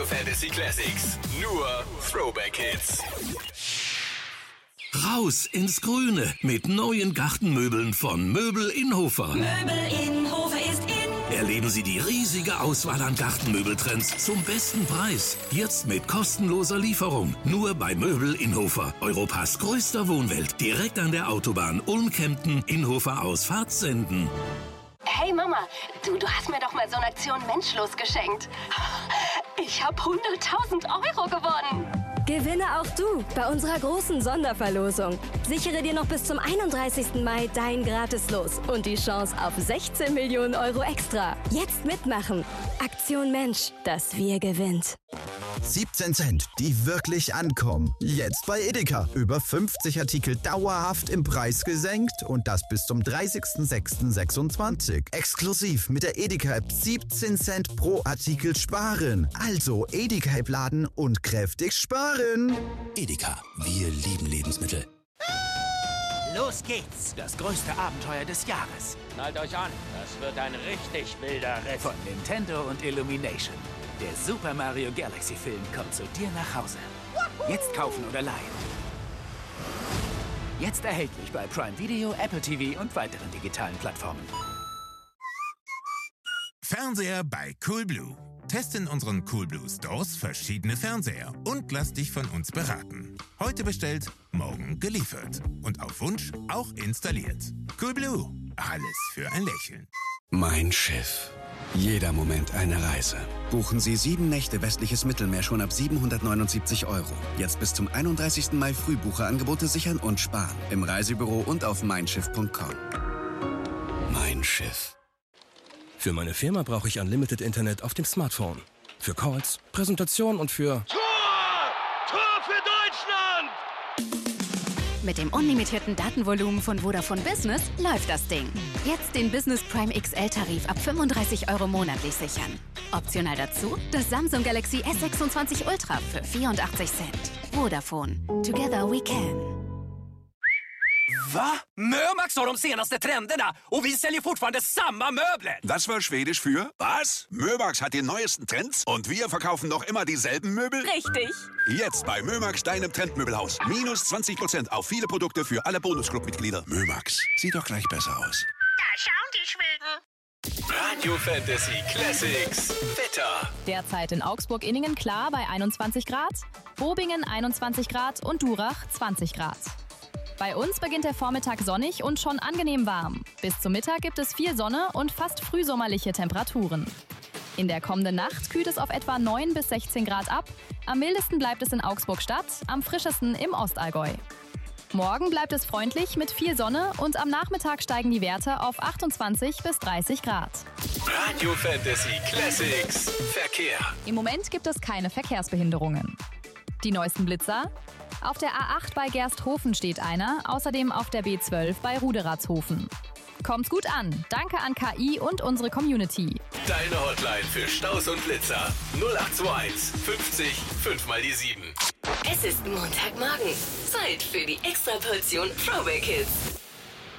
Fantasy Classics. Nur Throwback Hits. Raus ins Grüne mit neuen Gartenmöbeln von Möbel Inhofer. Möbel Inhofer ist in. Erleben Sie die riesige Auswahl an Gartenmöbeltrends zum besten Preis. Jetzt mit kostenloser Lieferung. Nur bei Möbel Inhofer. Europas größter Wohnwelt. Direkt an der Autobahn Ulm-Kempten, Inhofer aus Fahrtsenden. Hey Mama, du hast mir doch mal so eine Aktion Menschlos geschenkt. Ich habe 100.000 Euro gewonnen. Gewinne auch du bei unserer großen Sonderverlosung. Sichere dir noch bis zum 31. Mai dein Gratislos und die Chance auf 16 Millionen Euro extra. Jetzt mitmachen. Aktion Mensch, das Wir gewinnt. 17 Cent, die wirklich ankommen. Jetzt bei Edeka. Über 50 Artikel dauerhaft im Preis gesenkt und das bis zum 30.06.26. Exklusiv mit der Edeka-App 17 Cent pro Artikel sparen. Also Edeka-App laden und kräftig sparen. Edeka, wir lieben Lebensmittel. Los geht's! Das größte Abenteuer des Jahres. Schnallt euch an, das wird ein richtig wilder Ritt. Von Nintendo und Illumination. Der Super Mario Galaxy Film kommt zu dir nach Hause. Jetzt kaufen oder leihen. Jetzt erhältlich bei Prime Video, Apple TV und weiteren digitalen Plattformen. Fernseher bei Coolblue. Teste in unseren Coolblue Stores verschiedene Fernseher und lass dich von uns beraten. Heute bestellt, morgen geliefert. Und auf Wunsch auch installiert. Coolblue. Alles für ein Lächeln. Mein Schiff. Jeder Moment eine Reise. Buchen Sie 7 Nächte westliches Mittelmeer schon ab 779 €. Jetzt bis zum 31. Mai Frühbucherangebote sichern und sparen. Im Reisebüro und auf meinschiff.com. Mein Schiff. Für meine Firma brauche ich Unlimited Internet auf dem Smartphone. Für Calls, Präsentation und für... Tor! Tor für Deutschland! Mit dem unlimitierten Datenvolumen von Vodafone Business läuft das Ding. Jetzt den Business Prime XL-Tarif ab 35 € monatlich sichern. Optional dazu das Samsung Galaxy S26 Ultra für 84 Cent. Vodafone. Together we can. Va? Mömax har de senaste trenderna och vi säljer fortfarande samma möbler. Das war Schwedisch für was? Mömax hat die neuesten Trends und wir verkaufen noch immer dieselben Möbel? Richtig. Jetzt bei Mömax, deinem Trendmöbelhaus. Minus 20% auf viele Produkte für alle Bonusclub-Mitglieder. Mömax, sieht doch gleich besser aus. Da schauen die Schweden. Radio Fantasy Classics. Wetter. Derzeit in Augsburg-Inningen klar bei 21 Grad, Bobingen 21 Grad und Durach 20 Grad. Bei uns beginnt der Vormittag sonnig und schon angenehm warm. Bis zum Mittag gibt es viel Sonne und fast frühsommerliche Temperaturen. In der kommenden Nacht kühlt es auf etwa 9 bis 16 Grad ab. Am mildesten bleibt es in Augsburg-Stadt, am frischesten im Ostallgäu. Morgen bleibt es freundlich mit viel Sonne und am Nachmittag steigen die Werte auf 28 bis 30 Grad. Radio Fantasy Classics. Verkehr. Im Moment gibt es keine Verkehrsbehinderungen. Die neuesten Blitzer. Auf der A8 bei Gersthofen steht einer, außerdem auf der B12 bei Ruderatshofen. Kommt's gut an. Danke an KI und unsere Community. Deine Hotline für Staus und Blitzer. 0821 50 5 mal die 7. Es ist Montagmorgen. Zeit für die Extraportion Throwback Hits.